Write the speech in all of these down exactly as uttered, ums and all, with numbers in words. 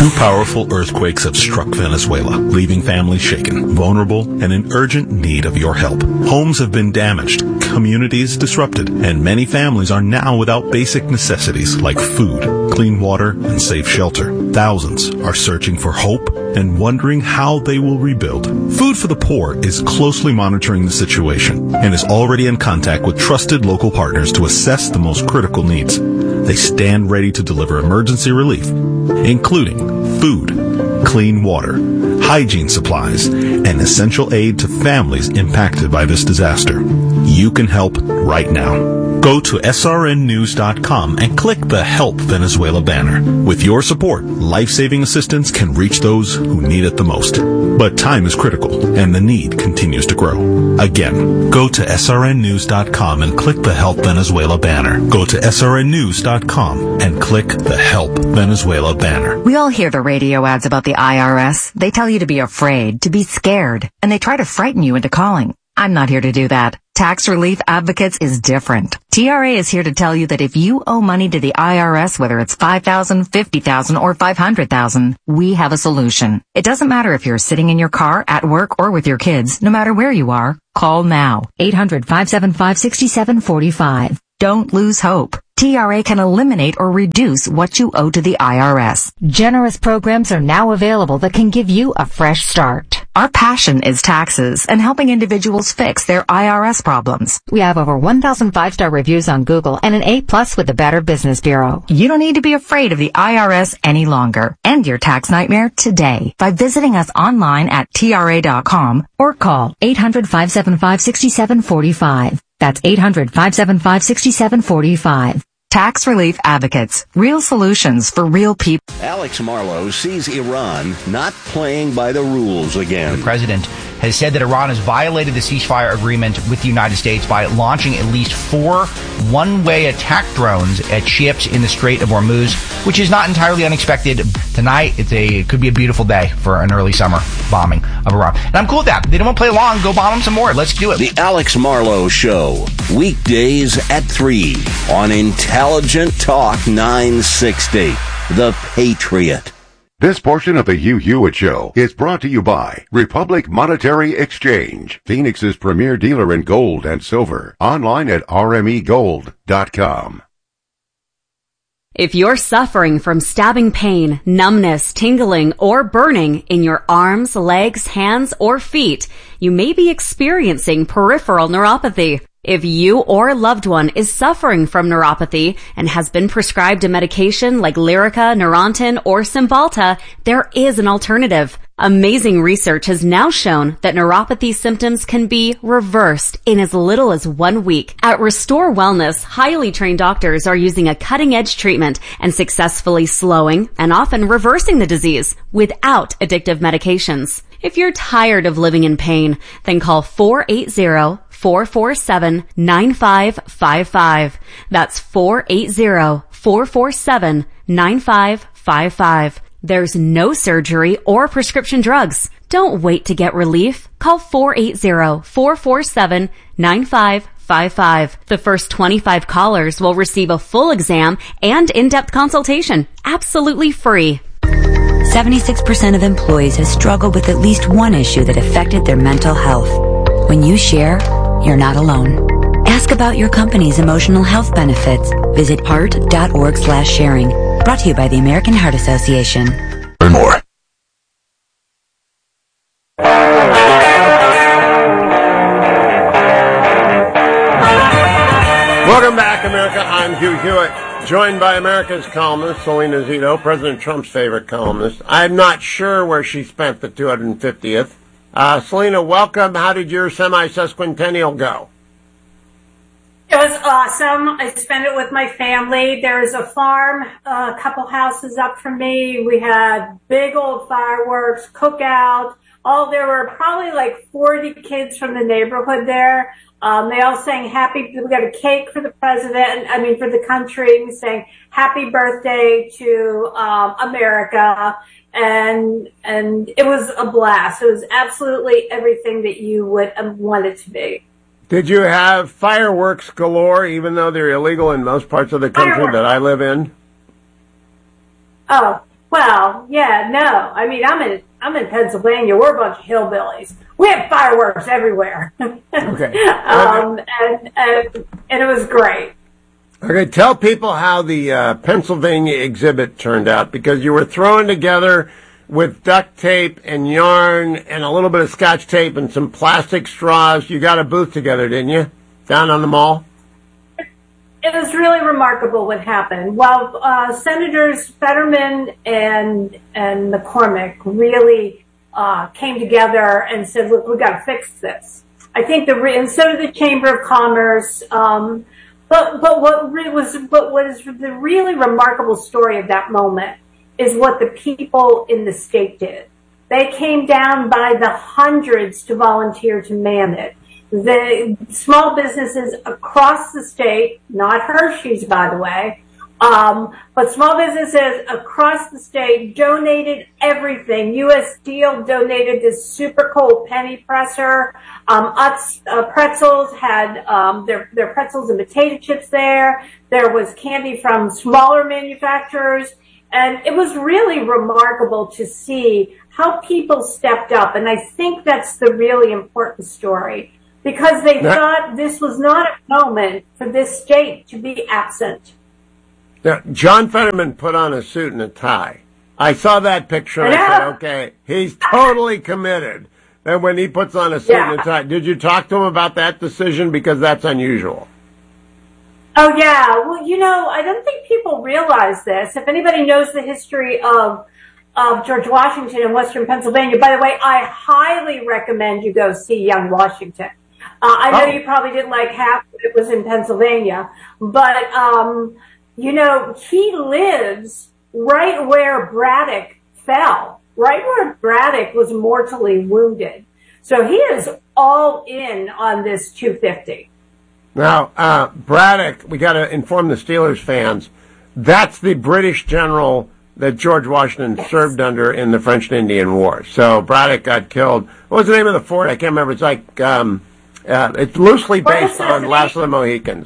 Two powerful earthquakes have struck Venezuela, leaving families shaken, vulnerable, and in urgent need of your help. Homes have been damaged, communities disrupted, and many families are now without basic necessities like food, clean water, and safe shelter. Thousands are searching for hope and wondering how they will rebuild. Food for the Poor is closely monitoring the situation and is already in contact with trusted local partners to assess the most critical needs. They stand ready to deliver emergency relief, including food, clean water, hygiene supplies, and essential aid to families impacted by this disaster. You can help right now. Go to S R N news dot com and click the Help Venezuela banner. With your support, life-saving assistance can reach those who need it the most. But time is critical, and the need continues to grow. Again, go to S R N news dot com and click the Help Venezuela banner. Go to S R N news dot com and click the Help Venezuela banner. We all hear the radio ads about the I R S. They tell you to be afraid, to be scared, and they try to frighten you into calling. I'm not here to do that. Tax Relief Advocates is different. T R A is here to tell you that if you owe money to the I R S, whether it's five thousand dollars, fifty thousand dollars, or five hundred thousand dollars, we have a solution. It doesn't matter if you're sitting in your car, at work, or with your kids. No matter where you are, call now. eight hundred, five seven five, six seven four five. Don't lose hope. T R A can eliminate or reduce what you owe to the I R S. Generous programs are now available that can give you a fresh start. Our passion is taxes and helping individuals fix their I R S problems. We have over one thousand five-star reviews on Google and an A plus with the Better Business Bureau. You don't need to be afraid of the I R S any longer. End your tax nightmare today by visiting us online at T R A dot com or call eight hundred, five seven five, six seven four five. That's eight hundred, five seven five, six seven four five. Tax Relief Advocates. Real solutions for real people. Alex Marlow sees Iran not playing by the rules again. The president has said that Iran has violated the ceasefire agreement with the United States by launching at least four one-way attack drones at ships in the Strait of Hormuz, which is not entirely unexpected. Tonight, it's a it could be a beautiful day for an early summer bombing of Iran. And I'm cool with that. They don't want to play along. Go bomb them some more. Let's do it. The Alex Marlow Show, weekdays at three on Intelligent Talk nine sixty, The Patriot. This portion of the Hugh Hewitt Show is brought to you by Republic Monetary Exchange, Phoenix's premier dealer in gold and silver. Online at R M E gold dot com. If you're suffering from stabbing pain, numbness, tingling, or burning in your arms, legs, hands, or feet, you may be experiencing peripheral neuropathy. If you or a loved one is suffering from neuropathy and has been prescribed a medication like Lyrica, Neurontin, or Cymbalta, there is an alternative. Amazing research has now shown that neuropathy symptoms can be reversed in as little as one week. At Restore Wellness, highly trained doctors are using a cutting-edge treatment and successfully slowing and often reversing the disease without addictive medications. If you're tired of living in pain, then call four eight zero, four four seven, nine five five five. That's four eight zero, four four seven, nine five five five. There's no surgery or prescription drugs. Don't wait to get relief. Call four eight zero, four four seven, nine five five five. The first twenty-five callers will receive a full exam and in-depth consultation, absolutely free. seventy-six percent of employees have struggled with at least one issue that affected their mental health. When you share, you're not alone. Ask about your company's emotional health benefits. Visit heart dot org slash sharing. Brought to you by the American Heart Association. Learn more. Welcome back, America. I'm Hugh Hewitt, joined by America's columnist, Selena Zito, President Trump's favorite columnist. I'm not sure where she spent the two hundred fiftieth. Uh, Selena, welcome. How did your semi-sesquicentennial go? It was awesome. I spent it with my family. There's a farm a couple houses up from me. We had big old fireworks, cookout. All there were probably like forty kids from the neighborhood there. Um, they all sang happy. We got a cake for the president. I mean, for the country. We sang happy birthday to um, America, and and it was a blast. It was absolutely everything that you would want it to be. Did you have fireworks galore, even though they're illegal in most parts of the country Fireworks. that I live in? Oh, Well, yeah, no. I mean, I'm in I'm in Pennsylvania. We're a bunch of hillbillies. We have fireworks everywhere. Okay. um, and, and and it was great. Okay, tell people how the uh, Pennsylvania exhibit turned out, because you were thrown together with duct tape and yarn and a little bit of scotch tape and some plastic straws. You got a booth together, didn't you? Down on the mall? It was really remarkable what happened. While uh, Senators Fetterman and and McCormick really uh, came together and said, "Look, we got to fix this." I think the re- and so did the Chamber of Commerce. Um, but but what re- was but what is the really remarkable story of that moment is what the people in the state did. They came down by the hundreds to volunteer to man it. The small businesses across the state, not Hershey's, by the way, um, but small businesses across the state donated everything. U S Steel donated this super cool penny presser. Um, Utz uh, Pretzels had um, their, their pretzels and potato chips there. There was candy from smaller manufacturers. And it was really remarkable to see how people stepped up. And I think that's the really important story. Because they now, thought this was not a moment for this state to be absent. Now, John Fetterman put on a suit and a tie. I saw that picture and I said, okay, he's totally committed. And when he puts on a suit yeah. and a tie, did you talk to him about that decision? Because that's unusual. Oh, yeah. Well, you know, I don't think people realize this. If anybody knows the history of of George Washington in Western Pennsylvania, by the way, I highly recommend you go see Young Washington. Uh, I know oh. you probably didn't like half of it was in Pennsylvania, but, um, you know, he lives right where Braddock fell, right where Braddock was mortally wounded. So he is all in on this two fifty. Now, uh, Braddock, we got to inform the Steelers fans, that's the British general that George Washington yes. served under in the French and Indian War. So Braddock got killed. What was the name of the fort? I can't remember. It's like... Um, Uh, it's loosely based on Last of the Mohicans.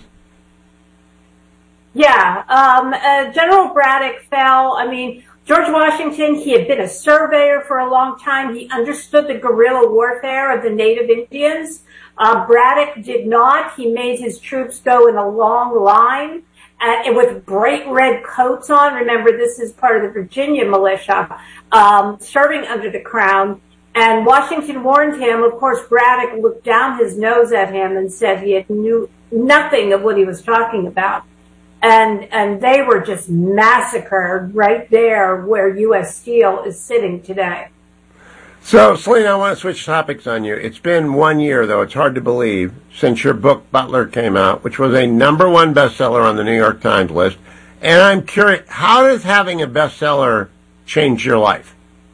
Yeah, um, uh, General Braddock fell. I mean, George Washington, he had been a surveyor for a long time. He understood the guerrilla warfare of the native Indians. Uh, Braddock did not. He made his troops go in a long line and with bright red coats on. Remember, this is part of the Virginia militia, um, serving under the crown. And Washington warned him. Of course, Braddock looked down his nose at him and said he had knew nothing of what he was talking about. And and they were just massacred right there where U S Steel is sitting today. So, Selena, I want to switch topics on you. It's been one year, though, it's hard to believe, since your book, Butler, came out, which was a number one bestseller on the New York Times list. And I'm curious, how does having a bestseller change your life?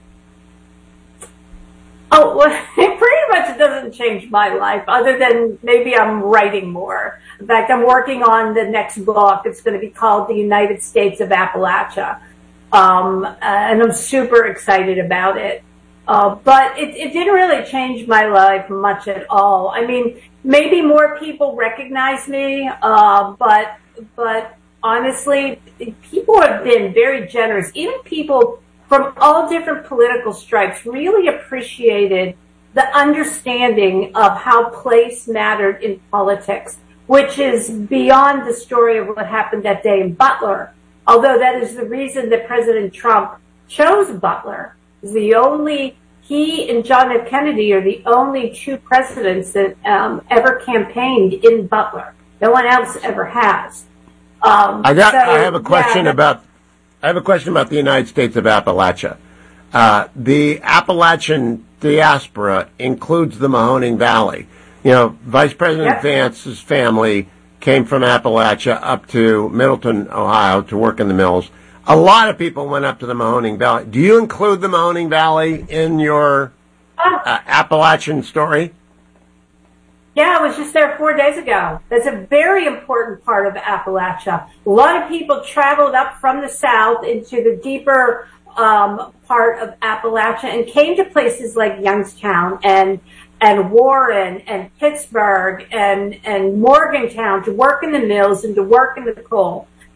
Oh, well, it pretty much doesn't change my life, other than maybe I'm writing more. In fact, I'm working on the next book. It's going to be called The United States of Appalachia. Um, and I'm super excited about it. Uh, but it, it didn't really change my life much at all. I mean, maybe more people recognize me, uh, but, but honestly, people have been very generous. Even people from all different political stripes really appreciated the understanding of how place mattered in politics, which is beyond the story of what happened that day in Butler. Although that is the reason that President Trump chose Butler. Is the only, he and John F. Kennedy are the only two presidents that um, ever campaigned in Butler. No one else ever has. Um, I got. So, I have a question yeah, about. I have a question about the United States of Appalachia. Uh, the Appalachian diaspora includes the Mahoning Valley. You know, Vice President yep. Vance's family came from Appalachia up to Middleton, Ohio, to work in the mills. A lot of people went up to the Mahoning Valley. Do you include the Mahoning Valley in your uh, Appalachian story? Yeah, I was just there four days ago. That's a very important part of Appalachia. A lot of people traveled up from the south into the deeper um, part of Appalachia and came to places like Youngstown and and Warren and Pittsburgh and and Morgantown to work in the mills and to work in the coal.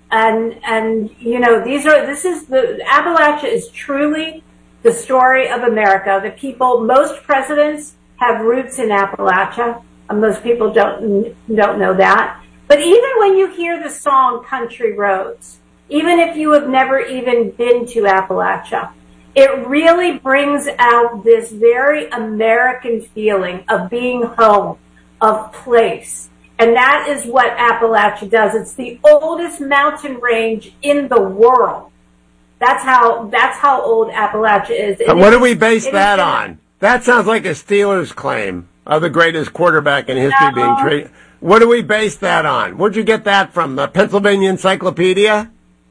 And, and, you know, these are, this is the, Appalachia is truly the story of America. The people, most presidents have roots in Appalachia. Most people don't, don't know that. But even when you hear the song Country Roads, even if you have never even been to Appalachia, it really brings out this very American feeling of being home, of place. And that is what Appalachia does. It's the oldest mountain range in the world. That's how, that's how old Appalachia is. And what do we base that on? That sounds like a Steelers claim of the greatest quarterback in history being traded. What do we base that on? Where'd you get that from? The Pennsylvania Encyclopedia?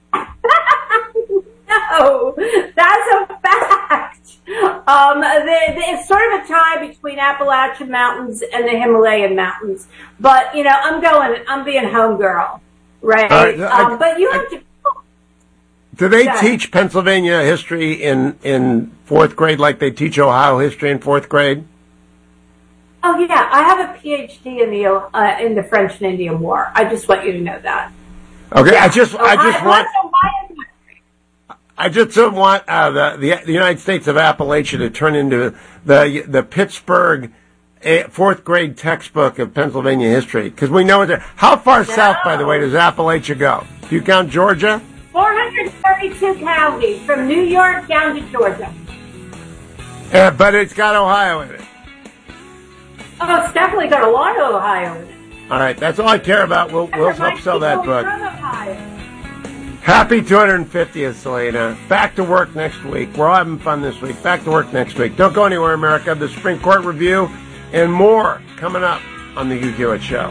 No, that's a fact. Um, the, the, it's sort of a tie between Appalachian Mountains and the Himalayan Mountains. But, you know, I'm going, I'm being homegirl, right? Uh, I, um, but you have to... Do they yeah. teach Pennsylvania history in, in fourth grade like they teach Ohio history in fourth grade? Oh, yeah. I have a P H D in the uh, in the French and Indian War. I just want you to know that. Okay, yeah. I just Ohio, I just want... I just don't want uh, the, the the United States of Appalachia to turn into the the Pittsburgh fourth grade textbook of Pennsylvania history, because we know it. How far no. south, by the way, does Appalachia go? Do you count Georgia? four hundred thirty-two counties from New York down to Georgia. Yeah, but it's got Ohio in it. Oh, it's definitely got a lot of Ohio in it. All right, that's all I care about. We'll we'll help sell that book. Happy two hundred fiftieth, Selena. Back to work next week. We're all having fun this week. Back to work next week. Don't go anywhere, America. The Supreme Court review and more coming up on the Hugh Hewitt Show.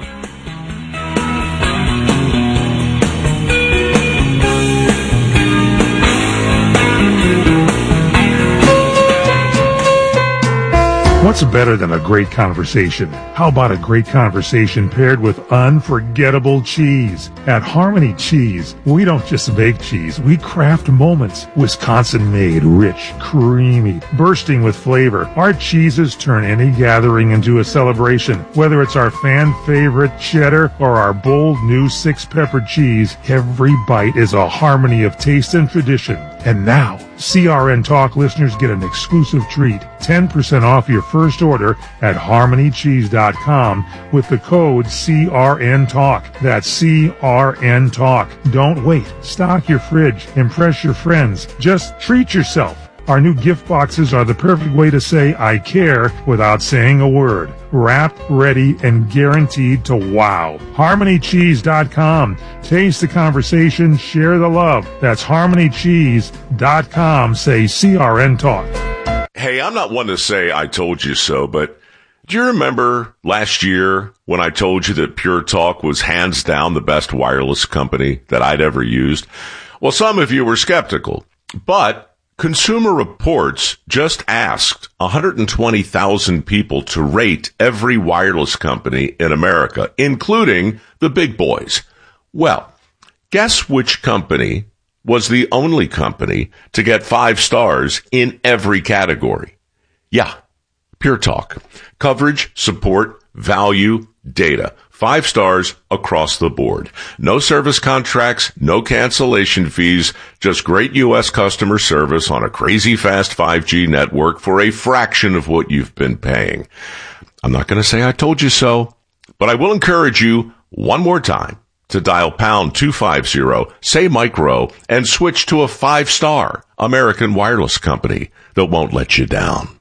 What's better than a great conversation? How about a great conversation paired with unforgettable cheese? At Harmony Cheese, we don't just make cheese, we craft moments. Wisconsin-made, rich, creamy, bursting with flavor. Our cheeses turn any gathering into a celebration. Whether it's our fan favorite cheddar or our bold new six-pepper cheese, every bite is a harmony of taste and tradition. And now, C R N Talk listeners get an exclusive treat. ten percent off your first order at harmony cheese dot com with the code C R N Talk. That's C R N Talk. Don't wait. Stock your fridge. Impress your friends. Just treat yourself. Our new gift boxes are the perfect way to say I care without saying a word. Wrapped, ready, and guaranteed to wow. harmony cheese dot com. Taste the conversation, share the love. That's harmony cheese dot com. Say C R N Talk. Hey, I'm not one to say I told you so, but do you remember last year when I told you that Pure Talk was hands down the best wireless company that I'd ever used? Well, some of you were skeptical, but Consumer Reports just asked one hundred twenty thousand people to rate every wireless company in America, including the big boys. Well, guess which company was the only company to get five stars in every category? Yeah, Pure Talk. Coverage, support, value, data. Five stars across the board. No service contracts, no cancellation fees, just great U S customer service on a crazy fast five G network for a fraction of what you've been paying. I'm not going to say I told you so, but I will encourage you one more time to dial pound two fifty, say micro, and switch to a five-star American wireless company that won't let you down.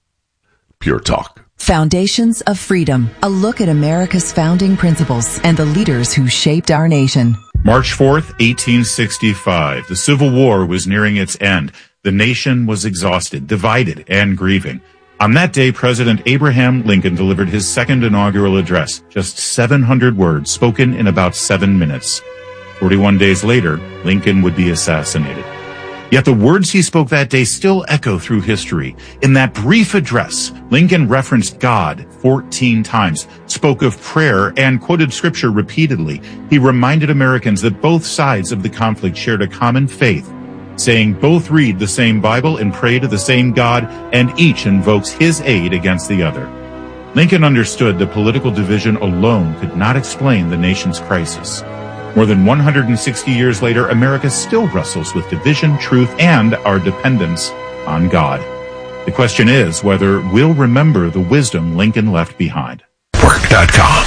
Pure Talk. Foundations of Freedom, a look at America's founding principles and the leaders who shaped our nation. March fourth, eighteen sixty-five. The Civil War was nearing its end. The nation was exhausted, divided, and grieving. On that day, President Abraham Lincoln delivered his second inaugural address, just seven hundred words spoken in about seven minutes. forty-one days later, Lincoln would be assassinated. Yet the words he spoke that day still echo through history. In that brief address, Lincoln referenced God fourteen times, spoke of prayer, and quoted scripture repeatedly. He reminded Americans that both sides of the conflict shared a common faith, saying both read the same Bible and pray to the same God, and each invokes his aid against the other. Lincoln understood that political division alone could not explain the nation's crisis. More than one hundred sixty years later, America still wrestles with division, truth, and our dependence on God. The question is whether we'll remember the wisdom Lincoln left behind. Work dot com.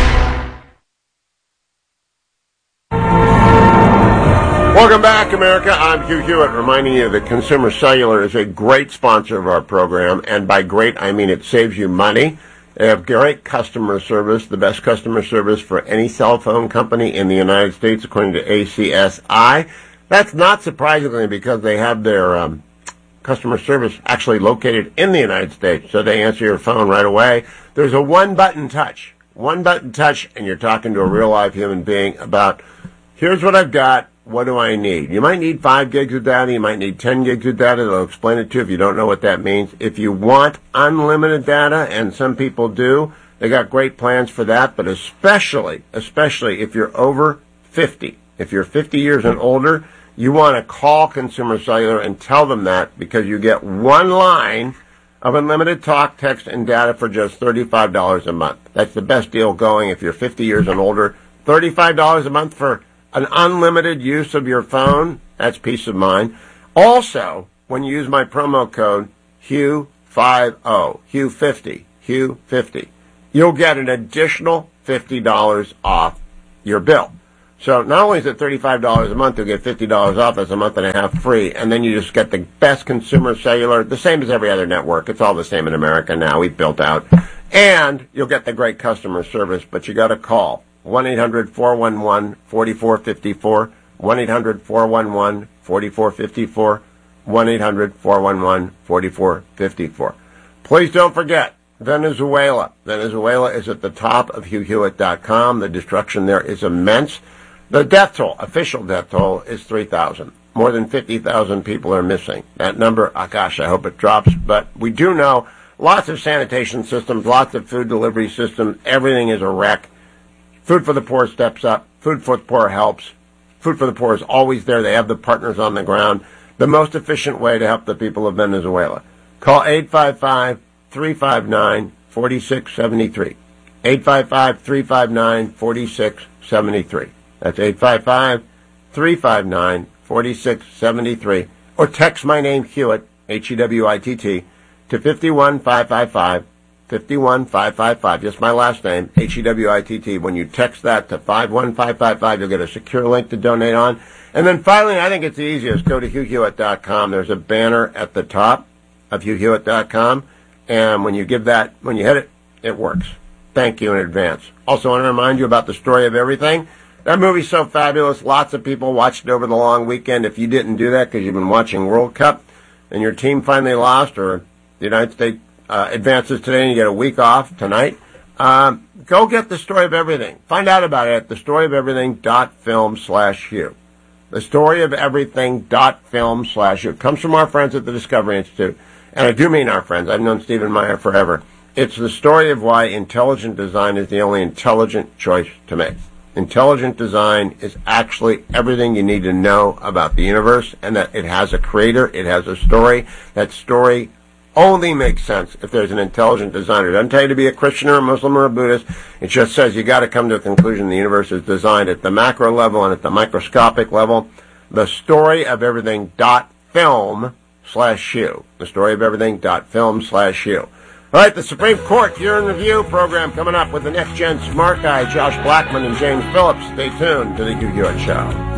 Welcome back, America. I'm Hugh Hewitt, reminding you that Consumer Cellular is a great sponsor of our program, and by great, I mean it saves you money. They have great customer service, the best customer service for any cell phone company in the United States, according to A C S I. That's not surprisingly because they have their um, customer service actually located in the United States, so they answer your phone right away. There's a one-button touch. One-button touch, and you're talking to a real-life human being about, here's what I've got. What do I need? You might need five gigs of data. You might need ten gigs of data. They'll explain it to you if you don't know what that means. If you want unlimited data, and some people do, they got great plans for that, but especially, especially if you're over fifty. If you're fifty years and older, you want to call Consumer Cellular and tell them that because you get one line of unlimited talk, text, and data for just thirty-five dollars a month. That's the best deal going if you're fifty years and older. thirty-five dollars a month for an unlimited use of your phone, that's peace of mind. Also, when you use my promo code Hugh fifty, Hugh fifty, Hugh fifty, you'll get an additional fifty dollars off your bill. So not only is it thirty-five dollars a month, you'll get fifty dollars off. That's a month and a half free, and then you just get the best Consumer Cellular, the same as every other network. It's all the same in America now. We've built out. And you'll get the great customer service, but you got to call one eight hundred four one one four four five four, one eight hundred four one one four four five four, one eight hundred four one one four four five four. Please don't forget, Venezuela. Venezuela is at the top of Hugh Hewitt dot com. The destruction there is immense. The death toll, official death toll, is three thousand. More than fifty thousand people are missing. That number, oh gosh, I hope it drops. But we do know lots of sanitation systems, lots of food delivery systems. Everything is a wreck. Food for the Poor steps up. Food for the Poor helps. Food for the Poor is always there. They have the partners on the ground. The most efficient way to help the people of Venezuela. Call eight five five, three five nine, four six seven three. eight five five, three five nine, four six seven three. That's eight five five, three five nine, four six seven three. Or text my name, Hewitt, H E W I T T, to five one five five five. five one five five five, just my last name, H E W I T T. When you text that to five one five five five, you'll get a secure link to donate on. And then finally, I think it's the easiest, go to Hugh Hewitt dot com. There's a banner at the top of Hugh Hewitt dot com, and when you give that, when you hit it, it works. Thank you in advance. Also, I want to remind you about The Story of Everything. That movie's so fabulous. Lots of people watched it over the long weekend. If you didn't do that because you've been watching World Cup and your team finally lost, or the United States Uh, advances today and you get a week off tonight, um, go get The Story of Everything. Find out about it at the story of everything dot film slash Hugh. the story of everything dot film slash Hugh. It comes from our friends at the Discovery Institute. And I do mean our friends. I've known Stephen Meyer forever. It's the story of why intelligent design is the only intelligent choice to make. Intelligent design is actually everything you need to know about the universe, and that it has a creator, it has a story. That story only makes sense if there's an intelligent designer. It doesn't tell you to be a Christian or a Muslim or a Buddhist. It just says you got to come to a conclusion the universe is designed at the macro level and at the microscopic level. The story of everything dot film slash Hugh. The story of everything dot film slash Hugh. All right, the Supreme Court Year in Review program coming up with the next gen smart guy, Josh Blackman and James Phillips. Stay tuned to the Hugh Hewitt Show.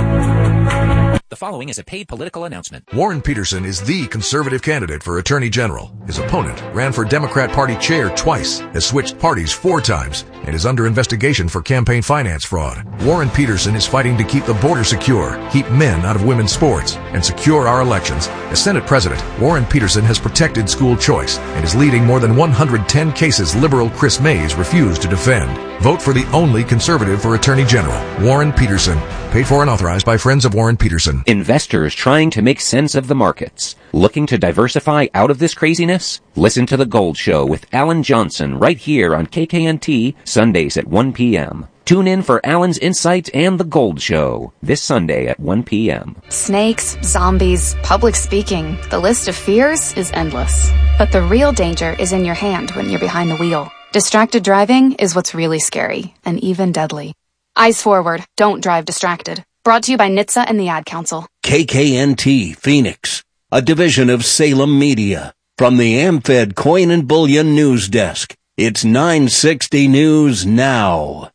The following is a paid political announcement. Warren Peterson is the conservative candidate for Attorney General. His opponent ran for Democrat Party chair twice, has switched parties four times, and is under investigation for campaign finance fraud. Warren Peterson is fighting to keep the border secure, keep men out of women's sports, and secure our elections. As Senate President, Warren Peterson has protected school choice and is leading more than one hundred ten cases liberal Chris Mays refused to defend. Vote for the only conservative for Attorney General, Warren Peterson. Paid for and authorized by Friends of Warren Peterson. Investors trying to make sense of the markets. Looking to diversify out of this craziness? Listen to The Gold Show with Alan Johnson right here on K K N T, Sundays at one p.m. Tune in for Alan's Insight and The Gold Show this Sunday at one p.m. Snakes, zombies, public speaking. The list of fears is endless. But the real danger is in your hand when you're behind the wheel. Distracted driving is what's really scary and even deadly. Eyes forward. Don't drive distracted. Brought to you by N H T S A and the Ad Council. K K N T Phoenix, a division of Salem Media. From the AmFed Coin and Bullion News Desk, it's nine sixty News Now.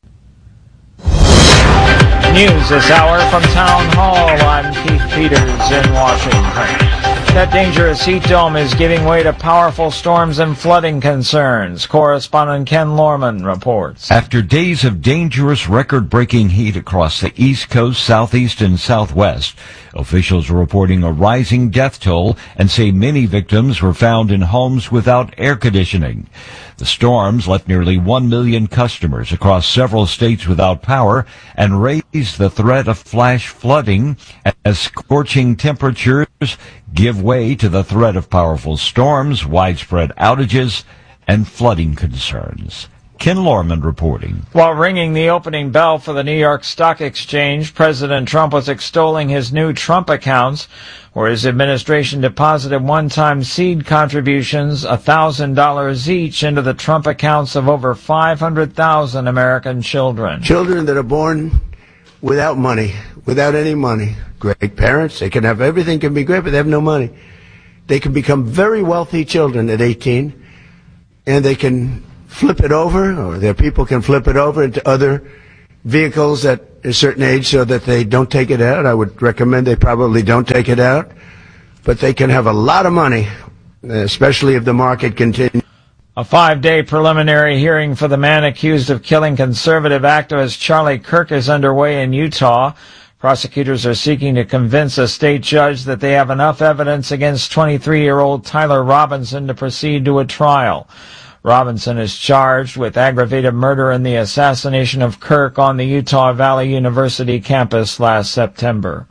News this hour from Town Hall. I'm Keith Peters in Washington. That dangerous heat dome is giving way to powerful storms and flooding concerns. Correspondent Ken Lorman reports. After days of dangerous record-breaking heat across the East Coast, Southeast, and Southwest, officials are reporting a rising death toll and say many victims were found in homes without air conditioning. The storms left nearly one million customers across several states without power and raised the threat of flash flooding as scorching temperatures give way to the threat of powerful storms, widespread outages, and flooding concerns. Ken Lorman reporting. While ringing the opening bell for the New York Stock Exchange, President Trump was extolling his new Trump accounts, where his administration deposited one-time seed contributions, one thousand dollars each, into the Trump accounts of over five hundred thousand American children. Children that are born without money, without any money. Great parents, they can have everything, can be great, but they have no money. They can become very wealthy children at eighteen, and they can flip it over, or their people can flip it over into other vehicles at a certain age so that they don't take it out. I would recommend they probably don't take it out, but they can have a lot of money, especially if the market continues. A five-day preliminary hearing for the man accused of killing conservative activist Charlie Kirk is underway in Utah. Prosecutors are seeking to convince a state judge that they have enough evidence against twenty-three-year-old Tyler Robinson to proceed to a trial. Robinson is charged with aggravated murder in the assassination of Kirk on the Utah Valley University campus last September.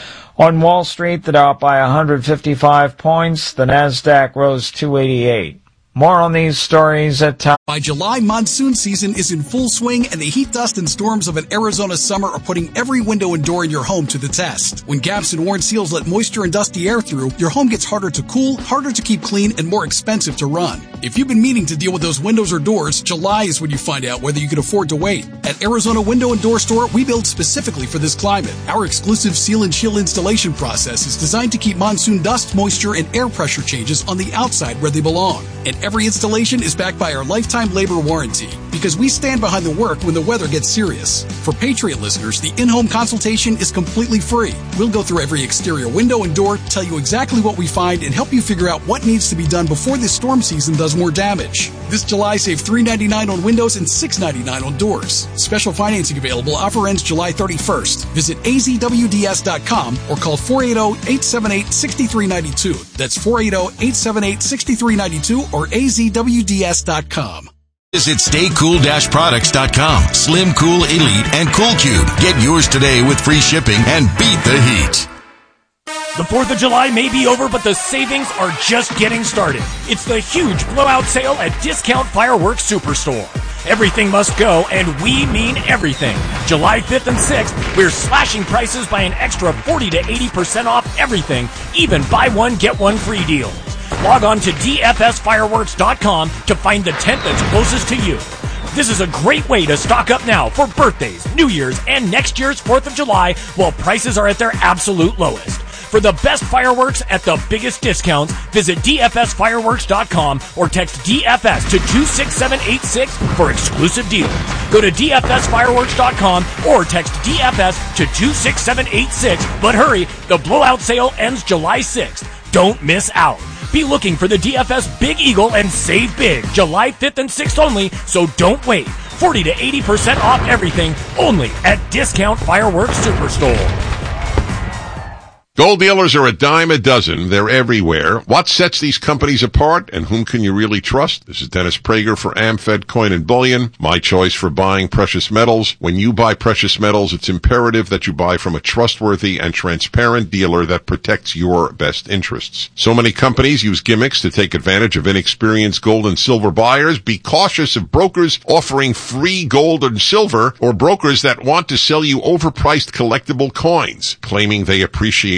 On Wall Street, the Dow up by one hundred fifty-five points. The Nasdaq rose two eighty-eight. More on these stories at Town. By July, monsoon season is in full swing, and the heat, dust, and storms of an Arizona summer are putting every window and door in your home to the test. When gaps and worn seals let moisture and dusty air through, your home gets harder to cool, harder to keep clean, and more expensive to run. If you've been meaning to deal with those windows or doors, July is when you find out whether you can afford to wait. At Arizona Window and Door Store, we build specifically for this climate. Our exclusive seal and chill installation process is designed to keep monsoon dust, moisture, and air pressure changes on the outside where they belong. And every installation is backed by our lifetime labor warranty, because we stand behind the work when the weather gets serious. For Patriot listeners, the in-home consultation is completely free. We'll go through every exterior window and door, tell you exactly what we find, and help you figure out what needs to be done before this storm season does more damage. This July, save three dollars and ninety-nine cents on windows and six dollars and ninety-nine cents on doors. Special financing available. Offer ends July thirty-first. Visit A Z W D S dot com or call four eight zero, eight seven eight, six three nine two. That's four eight zero, eight seven eight, six three nine two or A Z W D S dot com. Visit stay cool dash products dot com. Slim Cool Elite and Cool Cube. Get yours today with free shipping and beat the heat. The fourth of July may be over, but the savings are just getting started. It's the huge blowout sale at Discount Fireworks Superstore. Everything must go, and we mean everything. July fifth and sixth, we're slashing prices by an extra forty to eighty percent off everything, even buy one, get one free deals. Log on to D F S fireworks dot com to find the tent that's closest to you. This is a great way to stock up now for birthdays, New Year's, and next year's fourth of July while prices are at their absolute lowest. For the best fireworks at the biggest discounts, visit D F S fireworks dot com or text D F S to two six seven eight six for exclusive deals. Go to D F S fireworks dot com or text D F S to two six seven eight six, but hurry, the blowout sale ends July sixth. Don't miss out. Be looking for the D F S Big Eagle and save big, July fifth and sixth only, so don't wait. forty to eighty percent off everything, only at Discount Fireworks Superstore. Gold dealers are a dime a dozen. They're everywhere. What sets these companies apart, and whom can you really trust? This is Dennis Prager for AmFed Coin and Bullion, my choice for buying precious metals. When you buy precious metals, it's imperative that you buy from a trustworthy and transparent dealer that protects your best interests. So many companies use gimmicks to take advantage of inexperienced gold and silver buyers. Be cautious of brokers offering free gold and silver, or brokers that want to sell you overpriced collectible coins, claiming they appreciate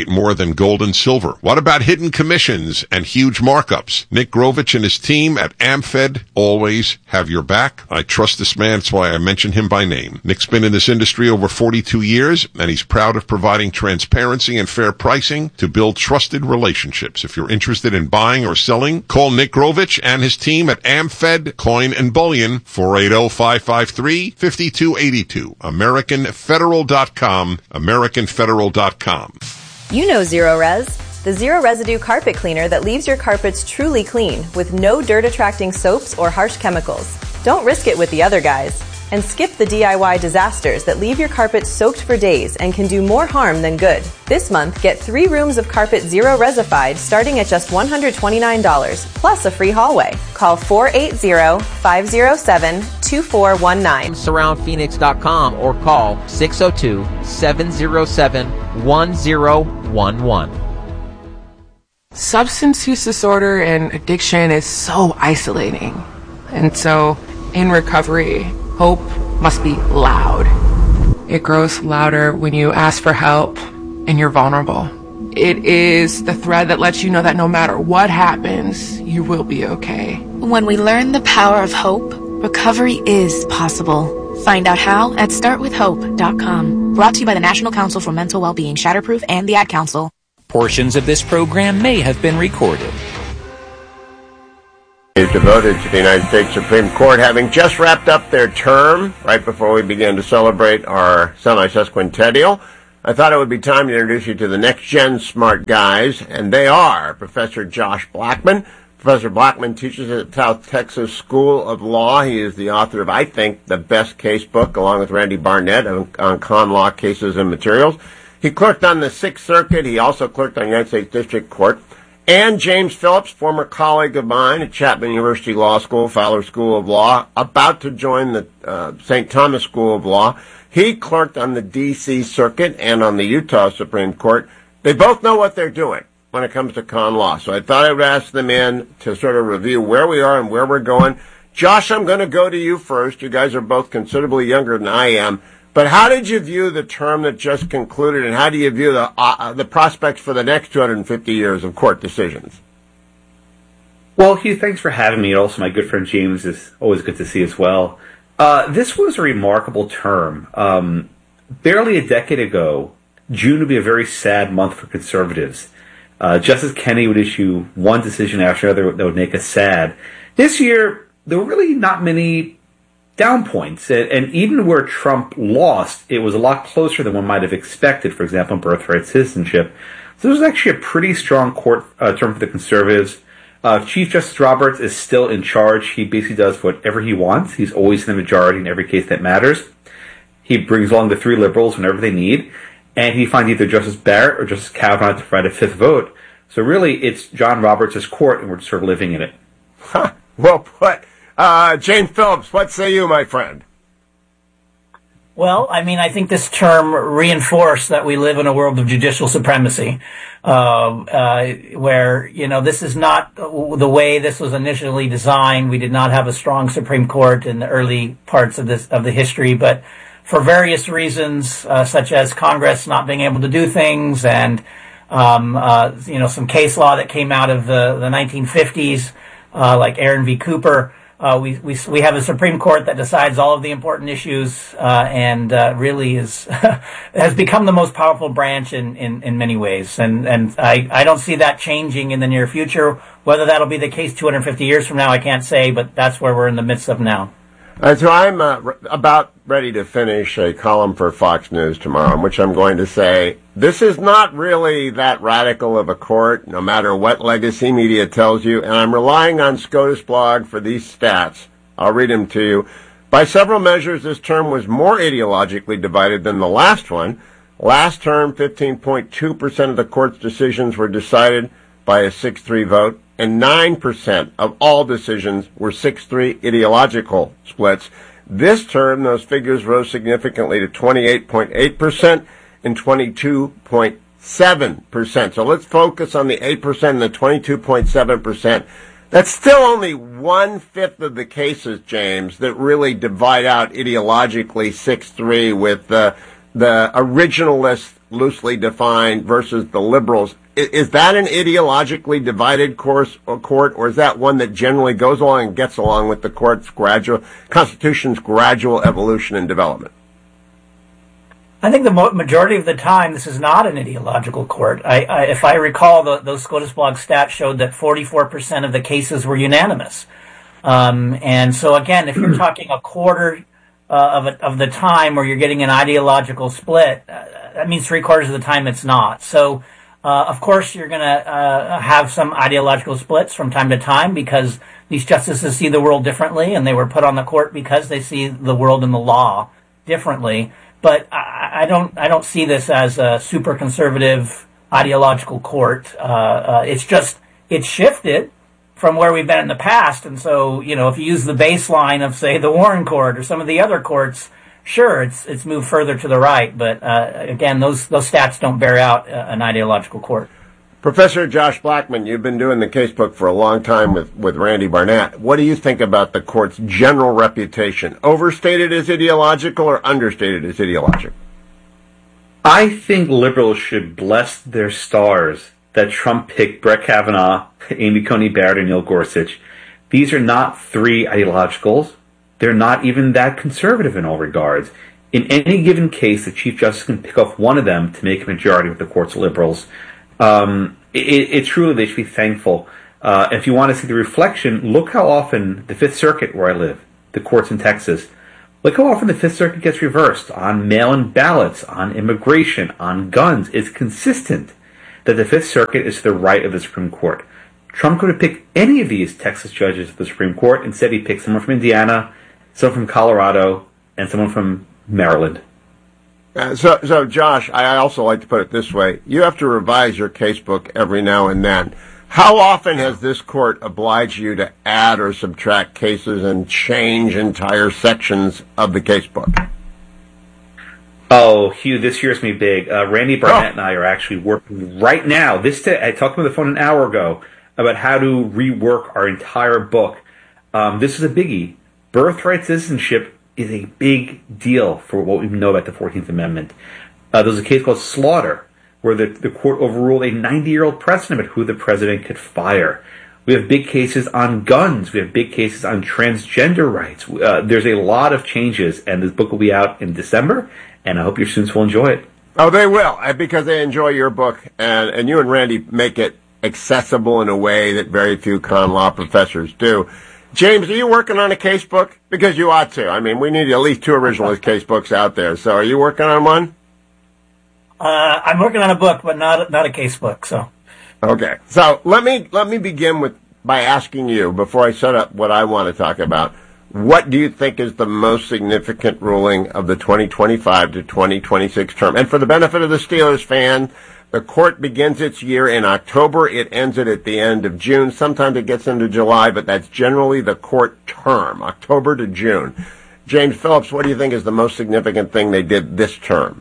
generate more than gold and silver? What about hidden commissions and huge markups? Nick Grovich and his team at AmFed always have your back. I trust this man. That's why I mention him by name. Nick's been in this industry over forty-two years, and he's proud of providing transparency and fair pricing to build trusted relationships. If you're interested in buying or selling, call Nick Grovich and his team at AmFed Coin and Bullion, four eight zero, five five three, five two eight two. American Federal dot com, American Federal dot com. You know Zero Res, the zero residue carpet cleaner that leaves your carpets truly clean with no dirt-attracting soaps or harsh chemicals. Don't risk it with the other guys. And skip the D I Y disasters that leave your carpet soaked for days and can do more harm than good. This month, get three rooms of carpet Zero Resified starting at just one hundred twenty-nine dollars, plus a free hallway. Call four eight zero, five zero seven, two four one nine. surround phoenix dot com or call six oh two, seven oh seven, one oh one one. Substance use disorder and addiction is so isolating. And so, in recovery, hope must be loud. It grows louder when you ask for help and you're vulnerable. It is the thread that lets you know that no matter what happens, you will be okay. When we learn the power of hope, recovery is possible. Find out how at start with hope dot com. Brought to you by the National Council for Mental Wellbeing, Shatterproof, and the Ad Council. Portions of this program may have been recorded. Is devoted to the United States Supreme Court, having just wrapped up their term right before we began to celebrate our semi-sesquicentennial. I thought it would be time to introduce you to the next-gen smart guys, and they are Professor Josh Blackman. Professor Blackman teaches at South Texas School of Law. He is the author of, I think, the best case book, along with Randy Barnett, on, on con law cases and materials. He clerked on the Sixth Circuit. He also clerked on the United States District Court. And James Phillips, former colleague of mine at Chapman University Law School, Fowler School of Law, about to join the uh, Saint Thomas School of Law. He clerked on the D C Circuit and on the Utah Supreme Court. They both know what they're doing when it comes to con law. So I thought I would ask them in to sort of review where we are and where we're going. Josh, I'm going to go to you first. You guys are both considerably younger than I am. But how did you view the term that just concluded, and how do you view the uh, the prospects for the next two hundred fifty years of court decisions? Well, Hugh, thanks for having me. And also, my good friend James is always good to see as well. Uh, this was a remarkable term. Um, barely a decade ago, June would be a very sad month for conservatives. Uh, Justice Kennedy would issue one decision after another that would make us sad. This year, there were really not many down points. And, and even where Trump lost, it was a lot closer than one might have expected, for example, in birthright citizenship. So this was actually a pretty strong court uh, term for the conservatives. Uh, Chief Justice Roberts is still in charge. He basically does whatever he wants. He's always in the majority in every case that matters. He brings along the three liberals whenever they need. And he finds either Justice Barrett or Justice Kavanaugh to provide a fifth vote. So really, it's John Roberts' court, and we're just sort of living in it. Huh. Well put. Uh, James Phillips, what say you, my friend? Well, I mean, I think this term reinforced that we live in a world of judicial supremacy, uh, uh, where, you know, this is not the way this was initially designed. We did not have a strong Supreme Court in the early parts of this, of the history, but for various reasons, uh, such as Congress not being able to do things and, um, uh, you know, some case law that came out of the, the nineteen fifties, uh, like Aaron v. Cooper. Uh, we, we, we have a Supreme Court that decides all of the important issues, uh, and, uh, really is, has become the most powerful branch in, in, in many ways. And, and I, I don't see that changing in the near future. Whether that'll be the case two hundred fifty years from now, I can't say, but that's where we're in the midst of now. Uh, so I'm uh, r- about ready to finish a column for Fox News tomorrow, in which I'm going to say this is not really that radical of a court, no matter what legacy media tells you, and I'm relying on SCOTUS blog for these stats. I'll read them to you. By several measures, this term was more ideologically divided than the last one. Last term, fifteen point two percent of the court's decisions were decided by a six three vote, and nine percent of all decisions were six three ideological splits. This term, those figures rose significantly to twenty-eight point eight percent and twenty-two point seven percent. So let's focus on the eight percent and the twenty-two point seven percent. That's still only one-fifth of the cases, James, that really divide out ideologically six three with the, the originalist loosely defined, versus the liberals. Is, is that an ideologically divided course or court, or is that one that generally goes along and gets along with the court's gradual, Constitution's gradual evolution and development? I think the mo- majority of the time, this is not an ideological court. I, I, if I recall, the, those SCOTUS blog stats showed that forty-four percent of the cases were unanimous. Um, and so, again, if you're talking a quarter uh, of, a, of the time where you're getting an ideological split, uh, that means three quarters of the time it's not. So, uh, of course, you're going to uh, have some ideological splits from time to time because these justices see the world differently, and they were put on the court because they see the world and the law differently. But I, I don't, I don't see this as a super conservative ideological court. Uh, uh, it's just, it's shifted from where we've been in the past. And so, you know, if you use the baseline of, say, the Warren Court or some of the other courts, sure, it's it's moved further to the right. But uh, again, those those stats don't bear out uh, an ideological court. Professor Josh Blackman, you've been doing the casebook for a long time with, with Randy Barnett. What do you think about the court's general reputation? Overstated as ideological or understated as ideological? I think liberals should bless their stars that Trump picked Brett Kavanaugh, Amy Coney Barrett, and Neil Gorsuch. These are not three ideologicals. They're not even that conservative in all regards. In any given case, the Chief Justice can pick off one of them to make a majority with the court's liberals. Um, it, it truly, they should be thankful. Uh, if you want to see the reflection, look how often the Fifth Circuit, where I live, the courts in Texas, look how often the Fifth Circuit gets reversed on mail-in ballots, on immigration, on guns. It's consistent that the Fifth Circuit is to the right of the Supreme Court. Trump could have picked any of these Texas judges of the Supreme Court. Instead, he picked someone from Indiana, someone from Colorado, and someone from Maryland. Uh, so, so, Josh, I also like to put it this way. You have to revise your casebook every now and then. How often has this court obliged you to add or subtract cases and change entire sections of the casebook? Oh, Hugh, this year's me big. Uh, Randy Barnett oh. and I are actually working right now. This t- I talked on the phone an hour ago about how to rework our entire book. Um, this is a biggie. Birthright citizenship is a big deal for what we know about the fourteenth Amendment. Uh, there's a case called Slaughter, where the, the court overruled a ninety-year-old precedent about who the president could fire. We have big cases on guns. We have big cases on transgender rights. Uh, there's a lot of changes, and this book will be out in December, and I hope your students will enjoy it. Oh, they will, because they enjoy your book, and, and you and Randy make it accessible in a way that very few con law professors do. James, are you working on a casebook? Because you ought to. I mean, we need at least two originalist casebooks out there. So are you working on one? Uh, I'm working on a book, but not not a casebook. So, okay. So let me let me begin with by asking you, before I set up what I want to talk about, what do you think is the most significant ruling of the twenty twenty-five to twenty twenty-six term? And for the benefit of the Steelers fan, the court begins its year in October. It ends it at the end of June. Sometimes it gets into July, but that's generally the court term, October to June. James Phillips, what do you think is the most significant thing they did this term?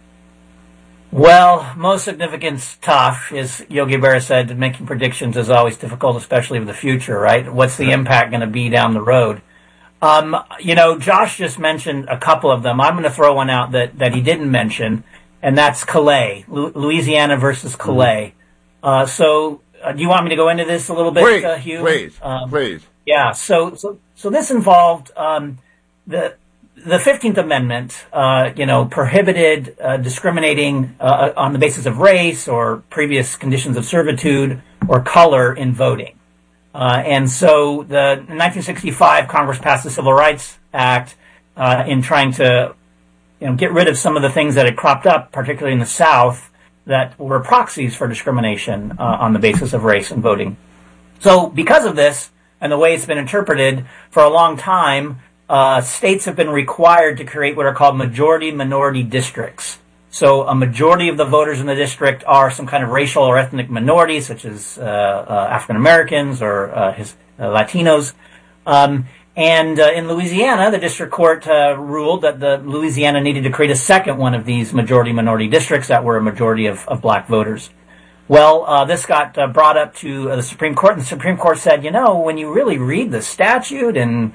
Well, most significant's tough, as Yogi Berra said. Making predictions is always difficult, especially of the future, right? What's the impact going to be down the road? Um, you know, Josh just mentioned a couple of them. I'm going to throw one out that, that he didn't mention, and that's Calais, Lu- Louisiana versus Calais. Mm-hmm. Uh, so, uh, do you want me to go into this a little bit, please, uh, Hugh? Please, um, please. Yeah. So, so, so this involved um, the the fifteenth Amendment. Uh, you know, prohibited uh, discriminating uh, on the basis of race or previous conditions of servitude or color in voting. Uh, and so, the in nineteen sixty-five, Congress passed the Civil Rights Act uh, in trying to you know, get rid of some of the things that had cropped up, particularly in the South, that were proxies for discrimination uh, on the basis of race and voting. So because of this, and the way it's been interpreted for a long time, uh, states have been required to create what are called majority-minority districts. So a majority of the voters in the district are some kind of racial or ethnic minority, such as uh, uh, African Americans or uh, his, uh, Latinos. Um, And uh, in Louisiana, the district court uh, ruled that the Louisiana needed to create a second one of these majority-minority districts that were a majority of, of black voters. Well, uh, this got uh, brought up to uh, the Supreme Court, and the Supreme Court said, you know, when you really read the statute and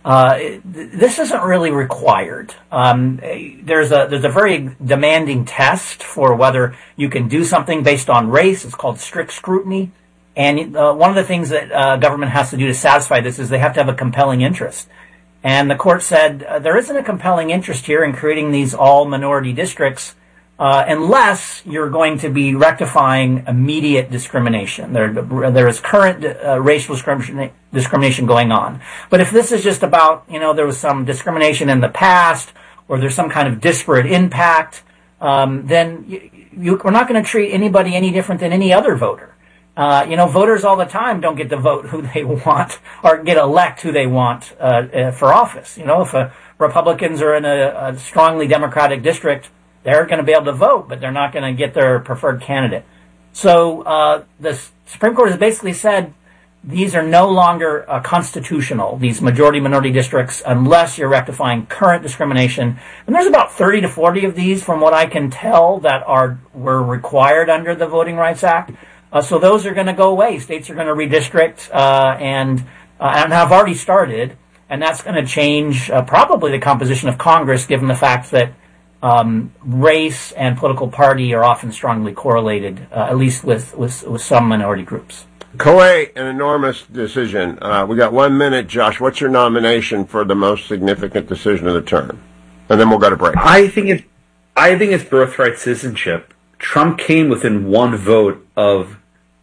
Uh, this isn't really required. Um, there's a there's a very demanding test for whether you can do something based on race. It's called strict scrutiny. And uh, one of the things that uh, government has to do to satisfy this is they have to have a compelling interest. And the court said uh, there isn't a compelling interest here in creating these all-minority districts uh, unless you're going to be rectifying immediate discrimination. There, there is current uh, racial discrimination, discrimination going on. But if this is just about, you know, there was some discrimination in the past or there's some kind of disparate impact, um, then you, you, we're not going to treat anybody any different than any other voter. Uh, you know, voters all the time don't get to vote who they want or get elect who they want uh, uh, for office. You know, if uh, Republicans are in a, a strongly Democratic district, they're going to be able to vote, but they're not going to get their preferred candidate. So uh, the Supreme Court has basically said these are no longer uh, constitutional, these majority-minority districts, unless you're rectifying current discrimination. And there's about thirty to forty of these, from what I can tell, that are were required under the Voting Rights Act. Uh, so those are going to go away. States are going to redistrict uh, and uh, and have already started, and that's going to change uh, probably the composition of Congress, given the fact that um, race and political party are often strongly correlated, uh, at least with, with with some minority groups. Kuwait, an enormous decision. Uh, we got one minute, Josh. What's your nomination for the most significant decision of the term? And then we'll go to break. I think it. I think it's birthright citizenship. Trump came within one vote of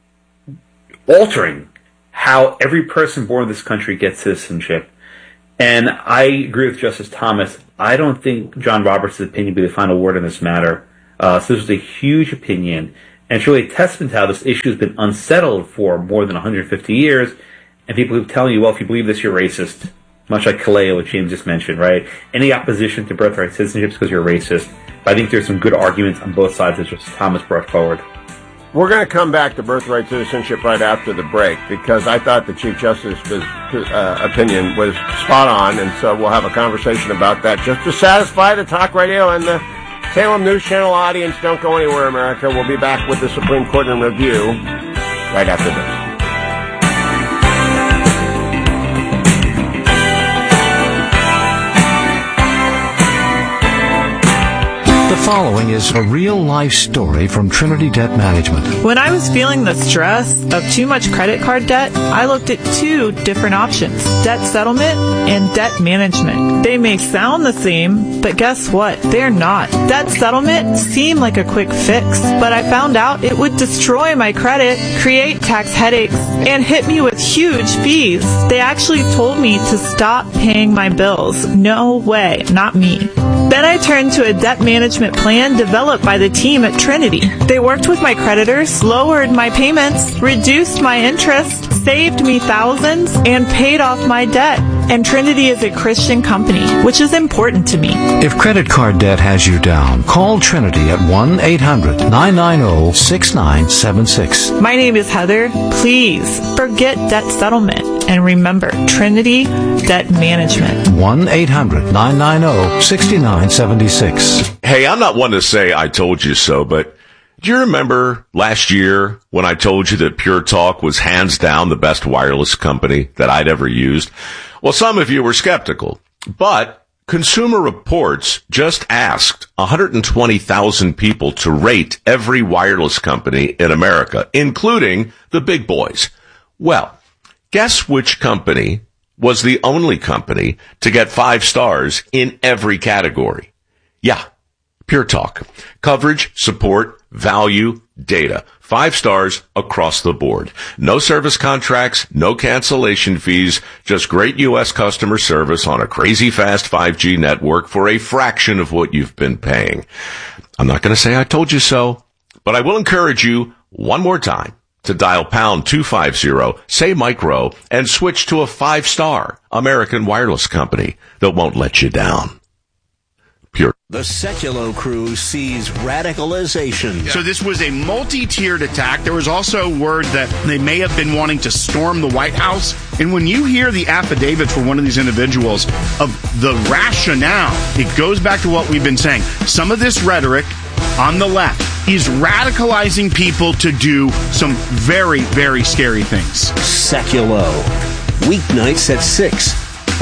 altering how every person born in this country gets citizenship. And I agree with Justice Thomas. I don't think John Roberts' opinion will be the final word on this matter. Uh, so this was a huge opinion. And it's really a testament to how this issue has been unsettled for more than one hundred fifty years. And people keep telling you, well, if you believe this, you're racist. Much like Kaleo, which James just mentioned, right? Any opposition to birthright citizenship is because you're racist. But I think there's some good arguments on both sides that Justice Thomas brought forward. We're going to come back to birthright citizenship right after the break, because I thought the Chief Justice's uh, opinion was spot on, and so we'll have a conversation about that just to satisfy the talk radio and the Salem News Channel audience. Don't go anywhere, America. We'll be back with the Supreme Court in review right after this. The following is a real-life story from Trinity Debt Management. When I was feeling the stress of too much credit card debt, I looked at two different options: debt settlement and debt management. They may sound the same, but guess what? They're not. Debt settlement seemed like a quick fix, but I found out it would destroy my credit, create tax headaches, and hit me with huge fees. They actually told me to stop paying my bills. No way, not me. Then I turned to a debt management plan developed by the team at Trinity. They worked with my creditors, lowered my payments, reduced my interest, saved me thousands, and paid off my debt. And Trinity is a Christian company, which is important to me. If credit card debt has you down, call Trinity at one eight hundred nine nine zero six nine seven six. My name is Heather. Please forget debt settlement and remember Trinity Debt Management. one eight hundred nine nine zero six nine seven six. Hey, I'm not one to say I told you so, but do you remember last year when I told you that Pure Talk was hands down the best wireless company that I'd ever used? Well, some of you were skeptical, but Consumer Reports just asked one hundred twenty thousand people to rate every wireless company in America, including the big boys. Well, guess which company was the only company to get five stars in every category? Yeah, Pure Talk. Coverage, support, value, data. Five stars across the board. No service contracts, no cancellation fees, just great U S customer service on a crazy fast five G network for a fraction of what you've been paying. I'm not going to say I told you so, but I will encourage you one more time to dial pound two fifty, say micro, and switch to a five-star American wireless company that won't let you down. Pure. The Seculo crew sees radicalization. So this was a multi-tiered attack. There was also word that they may have been wanting to storm the White House. And when you hear the affidavits for one of these individuals of the rationale, it goes back to what we've been saying. Some of this rhetoric on the left is radicalizing people to do some very, very scary things. Seculo. Weeknights at six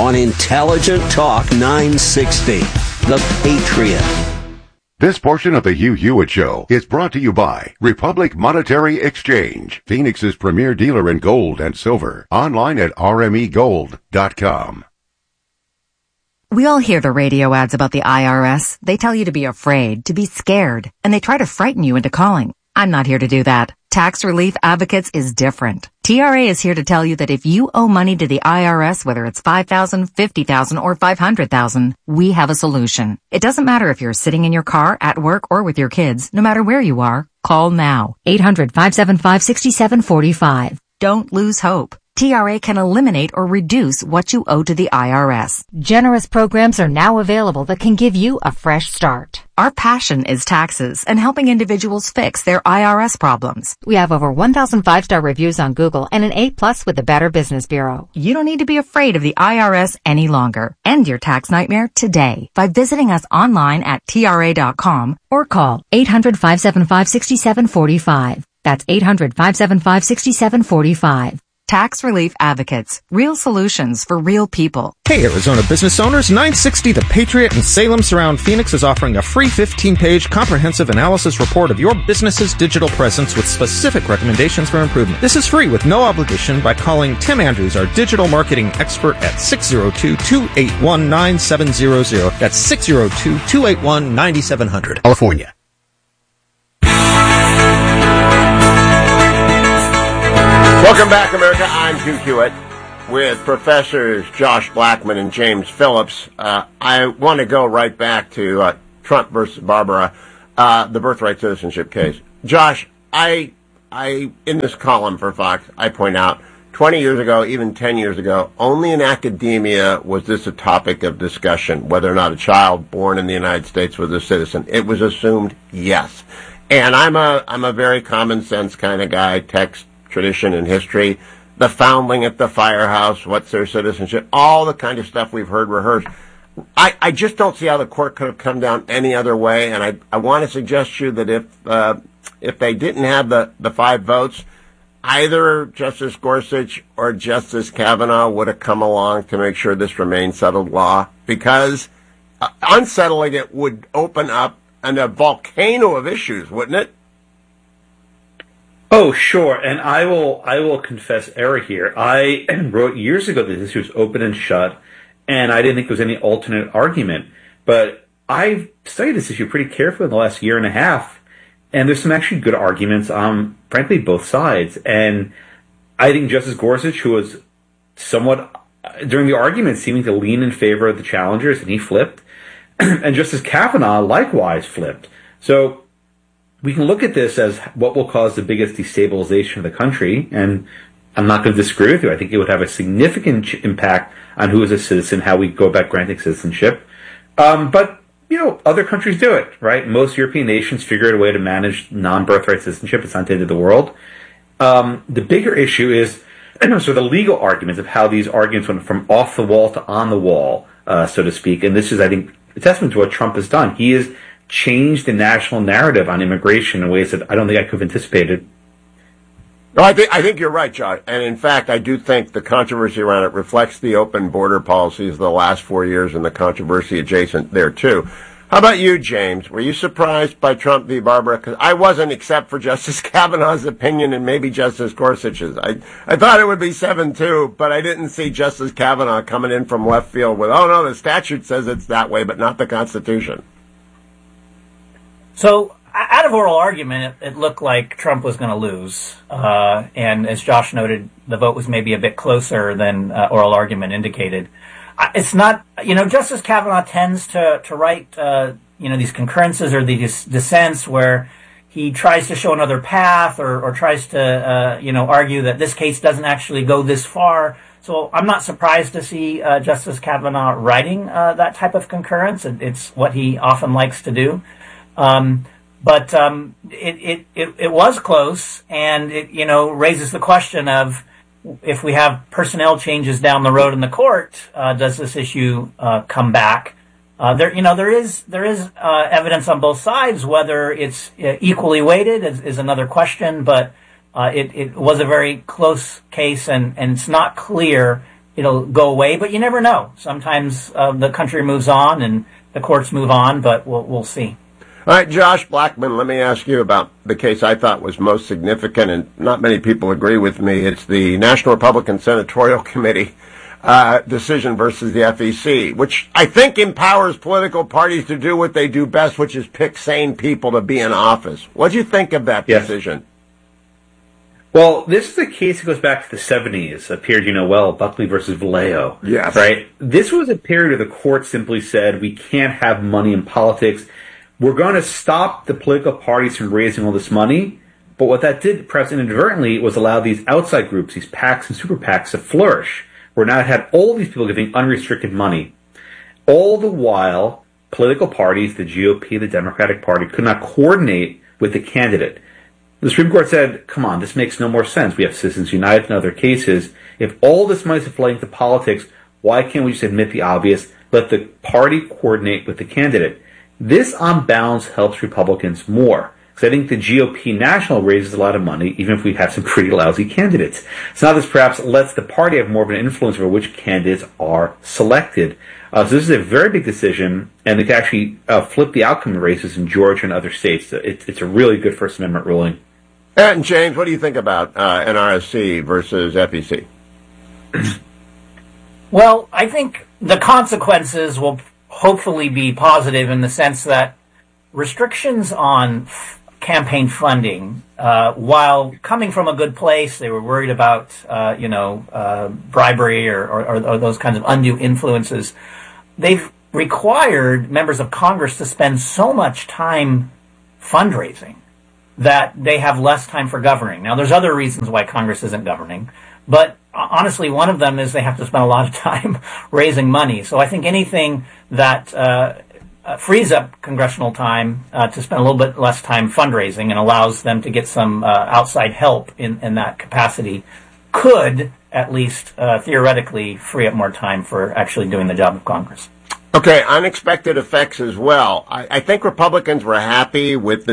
on Intelligent Talk nine sixty, The Patriot. This portion of the Hugh Hewitt Show is brought to you by Republic Monetary Exchange, Phoenix's premier dealer in gold and silver. Online at R M E gold dot com. We all hear the radio ads about the I R S. They tell you to be afraid, to be scared, and they try to frighten you into calling. I'm not here to do that. Tax Relief Advocates is different. T R A is here to tell you that if you owe money to the I R S, whether it's five thousand dollars, fifty thousand dollars, or five hundred thousand dollars, we have a solution. It doesn't matter if you're sitting in your car, at work, or with your kids. No matter where you are, call now. eight hundred, five seven five, six seven four five. Don't lose hope. T R A can eliminate or reduce what you owe to the I R S. Generous programs are now available that can give you a fresh start. Our passion is taxes and helping individuals fix their I R S problems. We have over one thousand five-star reviews on Google and an A plus with the Better Business Bureau. You don't need to be afraid of the I R S any longer. End your tax nightmare today by visiting us online at T R A dot com or call eight hundred, five seven five, six seven four five. That's eight hundred, five seven five, six seven four five. Tax Relief Advocates. Real solutions for real people. Hey, Arizona business owners. nine sixty The Patriot in Salem Surround Phoenix is offering a free fifteen-page comprehensive analysis report of your business's digital presence with specific recommendations for improvement. This is free with no obligation by calling Tim Andrews, our digital marketing expert, at six oh two, two eight one, nine seven zero zero. That's six oh two, two eight one, nine seven zero zero. California. Welcome back, America. I'm Hugh Hewitt with Professors Josh Blackman and James Phillips. Uh, I want to go right back to uh, Trump versus Barbara, uh, the birthright citizenship case. Josh, I, I in this column for Fox, I point out twenty years ago, even ten years ago, only in academia was this a topic of discussion, whether or not a child born in the United States was a citizen. It was assumed yes. And I'm a I'm a very common sense kind of guy, text, tradition, and history. The foundling at the firehouse, what's their citizenship, all the kind of stuff we've heard rehearsed. I, I just don't see how the court could have come down any other way, and I, I want to suggest to you that if uh, if they didn't have the, the five votes, either Justice Gorsuch or Justice Kavanaugh would have come along to make sure this remained settled law, because uh, unsettling it would open up an, a volcano of issues, wouldn't it? Oh, sure. And I will I will confess error here. I wrote years ago that this was open and shut, and I didn't think there was any alternate argument. But I've studied this issue pretty carefully in the last year and a half, and there's some actually good arguments on, frankly, both sides. And I think Justice Gorsuch, who was somewhat, during the argument, seeming to lean in favor of the challengers, and he flipped, and Justice Kavanaugh likewise flipped. So we can look at this as what will cause the biggest destabilization of the country, and I'm not going to disagree with you. I think it would have a significant impact on who is a citizen, how we go about granting citizenship. Um, but, you know, other countries do it, right? Most European nations figure out a way to manage non-birthright citizenship. It's not the end of the world. Um, the bigger issue is so the legal arguments of how these arguments went from off the wall to on the wall, uh, so to speak. And this is, I think, a testament to what Trump has done. He is changed the national narrative on immigration in ways that I don't think I could have anticipated. No, I think I think you're right, John. And in fact, I do think the controversy around it reflects the open border policies of the last four years and the controversy adjacent there too. How about you, James? Were you surprised by Trump v. Barbara? Because I wasn't, except for Justice Kavanaugh's opinion and maybe Justice Gorsuch's. I I thought it would be seven two, but I didn't see Justice Kavanaugh coming in from left field with, oh no, the statute says it's that way, but not the Constitution. So, out of oral argument, it, it looked like Trump was going to lose. Uh, and as Josh noted, the vote was maybe a bit closer than uh, oral argument indicated. It's not, you know, Justice Kavanaugh tends to, to write, uh, you know, these concurrences or these dissents where he tries to show another path or, or tries to, uh, you know, argue that this case doesn't actually go this far. So I'm not surprised to see uh, Justice Kavanaugh writing uh, that type of concurrence. It, it's what he often likes to do. Um, but, um, it, it, it, it was close, and it, you know, raises the question of if we have personnel changes down the road in the court, uh, does this issue, uh, come back? Uh, there, you know, there is, there is, uh, evidence on both sides. Whether it's uh, equally weighted is, is another question, but, uh, it, it was a very close case, and, and it's not clear it'll go away, but you never know. Sometimes uh, the country moves on and the courts move on, but we'll, we'll see. All right, Josh Blackman, let me ask you about the case I thought was most significant, and not many people agree with me. It's the National Republican Senatorial Committee uh, decision versus the F E C, which I think empowers political parties to do what they do best, which is pick sane people to be in office. What do you think of that yes. decision? Well, this is a case that goes back to the seventies, a period you know well, Buckley versus Vallejo. Yes. Right? This was a period where the court simply said, we can't have money in politics. We're going to stop the political parties from raising all this money. But what that did, perhaps inadvertently, was allow these outside groups, these PACs and super PACs, to flourish. Where now it had all these people giving unrestricted money. All the while, political parties, the G O P, the Democratic Party, could not coordinate with the candidate. The Supreme Court said, come on, this makes no more sense. We have Citizens United and other cases. If all this money is flowing to politics, why can't we just admit the obvious? Let the party coordinate with the candidate. This, on balance, helps Republicans more. Because I think the G O P national raises a lot of money, even if we have some pretty lousy candidates. So now this perhaps lets the party have more of an influence over which candidates are selected. Uh, so this is a very big decision, and it can actually uh, flip the outcome of races in Georgia and other states. It, it's a really good First Amendment ruling. And James, what do you think about uh, N R S C versus F E C? Well, I think the consequences will hopefully be positive in the sense that restrictions on f- campaign funding, uh, while coming from a good place, they were worried about, uh, you know, uh, bribery or, or, or those kinds of undue influences. They've required members of Congress to spend so much time fundraising that they have less time for governing. Now, there's other reasons why Congress isn't governing, but honestly, one of them is they have to spend a lot of time raising money. So I think anything that uh, uh, frees up congressional time uh, to spend a little bit less time fundraising and allows them to get some uh, outside help in, in that capacity could, at least uh, theoretically, free up more time for actually doing the job of Congress. Okay, unexpected effects as well. I, I think Republicans were happy with the